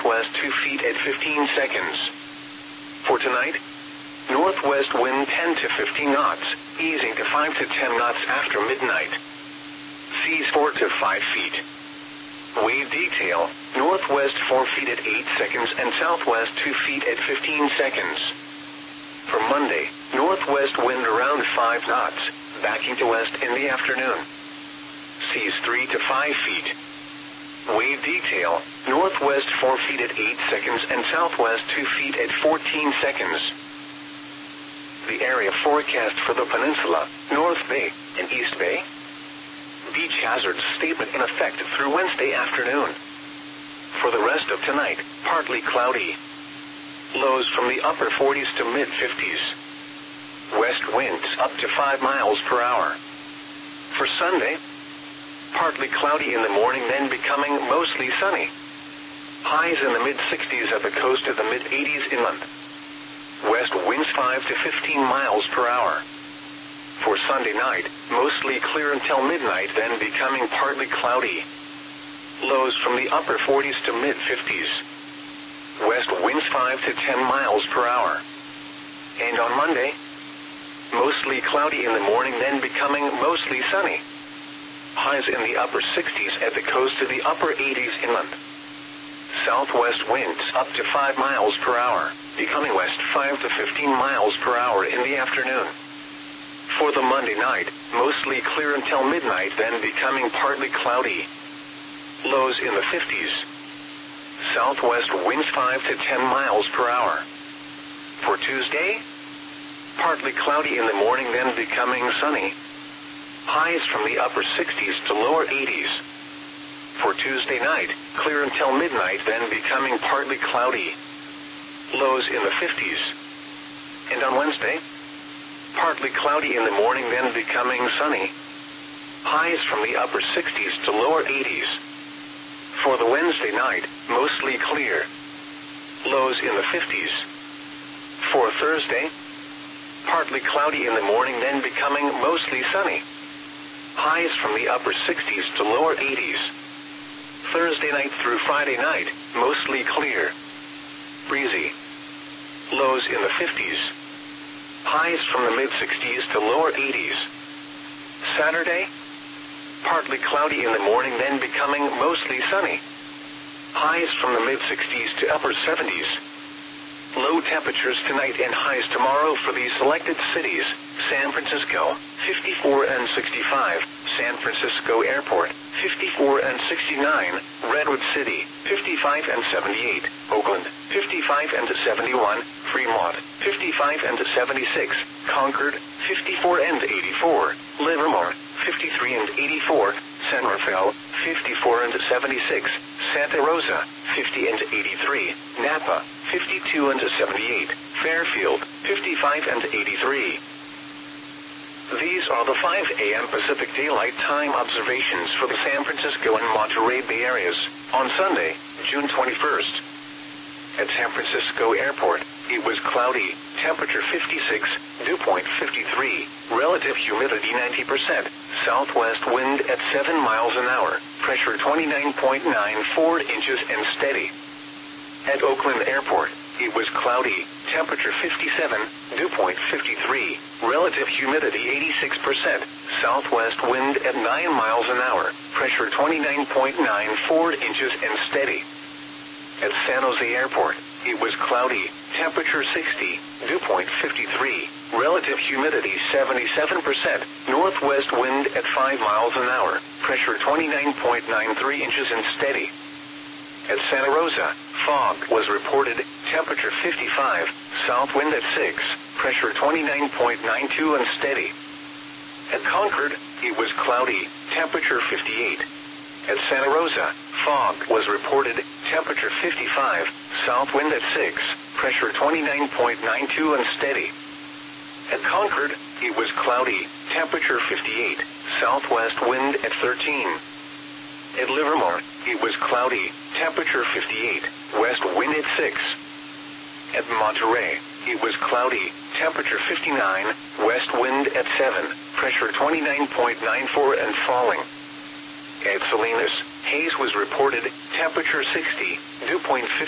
southwest 2 feet at 15 seconds. For tonight, northwest wind 10 to 15 knots, easing to 5 to 10 knots after midnight. Seas 4 to 5 feet. Wave detail, northwest 4 feet at 8 seconds and southwest 2 feet at 15 seconds. For Monday, northwest wind around 5 knots, backing to west in the afternoon. Seas 3 to 5 feet. Wave detail, northwest 4 feet at 8 seconds and southwest 2 feet at 14 seconds. The area forecast for the peninsula, North Bay and East Bay. Beach hazards statement in effect through Wednesday afternoon. For the rest of tonight, partly cloudy. Lows from the upper 40s to mid-50s. West winds up to 5 miles per hour. For Sunday, partly cloudy in the morning, then becoming mostly sunny. Highs in the mid-60s at the coast to the mid-80s inland. West winds 5 to 15 miles per hour. For Sunday night, mostly clear until midnight, then becoming partly cloudy. Lows from the upper 40s to mid-50s. West winds 5 to 10 miles per hour. And on Monday, mostly cloudy in the morning, then becoming mostly sunny. Highs in the upper 60s at the coast to the upper 80s inland. Southwest winds up to 5 miles per hour, becoming west 5 to 15 miles per hour in the afternoon. For the Monday night, mostly clear until midnight, then becoming partly cloudy. Lows in the 50s. Southwest winds 5 to 10 miles per hour. For Tuesday, partly cloudy in the morning, then becoming sunny. Highs from the upper 60s to lower 80s. For Tuesday night, clear until midnight, then becoming partly cloudy. Lows in the 50s. And on Wednesday, partly cloudy in the morning, then becoming sunny. Highs from the upper 60s to lower 80s. For the Wednesday night, mostly clear. Lows in the 50s. For Thursday, partly cloudy in the morning, then becoming mostly sunny. Highs from the upper 60s to lower 80s. Thursday night through Friday night, mostly clear. Breezy. Lows in the 50s. Highs from the mid-60s to lower 80s. Saturday, partly cloudy in the morning, then becoming mostly sunny. Highs from the mid-60s to upper 70s. Low temperatures tonight and highs tomorrow for these selected cities: San Francisco, 54 and 65, San Francisco Airport, 54 and 69, Redwood City, 55 and 78, Oakland, 55 and 71, Fremont, 55 and 76, Concord, 54 and 84, Livermore, 53 and 84, San Rafael, 54 and 76, Santa Rosa, 50 and 83, Napa, 52 and 78, Fairfield, 55 and 83. These are the 5 a.m. Pacific Daylight Time observations for the San Francisco and Monterey Bay areas on Sunday, June 21st. At San Francisco Airport, it was cloudy, temperature 56, dew point 53, relative humidity 90%, southwest wind at 7 miles an hour, pressure 29.94 inches and steady. At Oakland Airport, it was cloudy, temperature 57, dew point 53, relative humidity 86%, southwest wind at 9 miles an hour, pressure 29.94 inches and steady. At San Jose Airport, it was cloudy, temperature 60, dew point 53, relative humidity 77%, northwest wind at 5 miles an hour, pressure 29.93 inches and steady. At Santa Rosa, fog was reported, temperature 55, south wind at 6, pressure 29.92 and steady. At Concord, it was cloudy, temperature 58. At Santa Rosa, fog was reported, temperature 55, south wind at 6, pressure 29.92 and steady. At Concord, it was cloudy, temperature 58, southwest wind at 13. At Livermore, it was cloudy, temperature 58, west wind at 6. At Monterey, it was cloudy, temperature 59, west wind at 7, pressure 29.94 and falling. At Salinas, haze was reported, temperature 60, dew point 50.